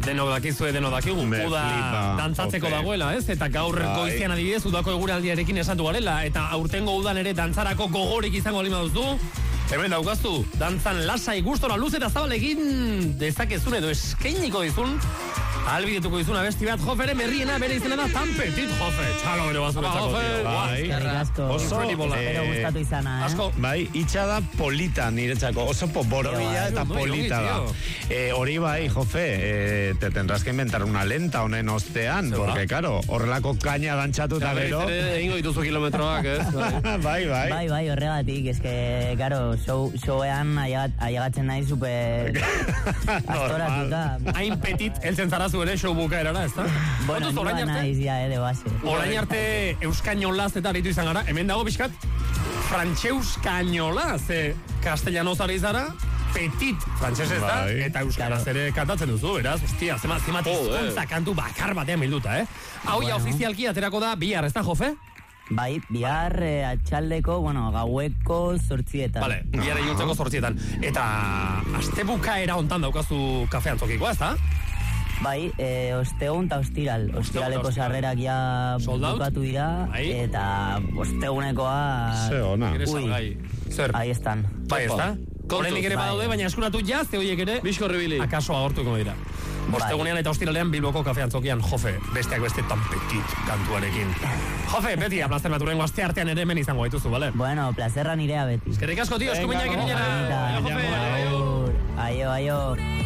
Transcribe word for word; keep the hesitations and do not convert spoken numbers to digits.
Denok dakizue, denok dakigu, uda dantzatzeko dagoela, ez? Eta gaur goizian adibidez, udako eguraldiarekin esatu garela, eta aurtengo udan ere dantzarako gogorik izango lima duzu. Hemen daukaztu, dantzan lasai gustora luz eta zabalekin dezakezun edo eskainiko dizun, albidetuko dizun abesti bat, Jofere merriena bere izena da Tan Petit Jofe. Txalo bero bazuretzako, tio. Bai, oso, pero gustatu izana, eh? Asko, bai, itxada polita niretzako, oso borobila eta polita da. Hori bai, Jofe, te tendrás que inventar una lenta honen ostean, porque, claro, horrelako kaina dantzatu eta gero... Egingo dituzu kilometroak, ez? Bai, bai. Bai, bai, horregatik, ez que, claro, showean aiagatzen nahi super astoratuta. Hain petit, eltzen zarazu ere show bukaerara, ez da? Bueno, niba naiz ya, eh, de base. Orain arte euskainolaz eta aritu izan gara, hemen dago bizkat, frantxeuskainolaz, ze castellanoz ari zara, petit frantsesez da, eta euskaraz ere kantatzen duzu, beraz, hostia, zemat, zemat izkuntza kantu bakar batean bilduta, eh? Hau ja ofizialki aterako da bihar, ez da, Jofe? Bai, bihar eh, atxaldeko, bueno, gaueko zortzietan. Vale, bihar egiltzeko zortzietan. Eta astebukaera hontan daukazu kafean tokikoa, ez da? Bai, eh, ostegun eta ostiral. Ostiraleko sarrerak ja bukatu dira, eta ostegunekoa... Ze ona. Ui, ahí están. Bai, ez da? Horenik ere badaude, baina eskuratu jazte horiek ere... Bizko ribili. Akaso agortuko dira. Ostegunean eta ostiralean Bilboko kafean zokian, Jofe, besteak beste Tan Petit kantuarekin. Jofe, beti, aplazer bat urrengo aste artean ere hemen izango gaituzu, bale? Bueno, plazerra nirea beti. Eskerrik asko, tío, eskuminak irinera. Aio, aio.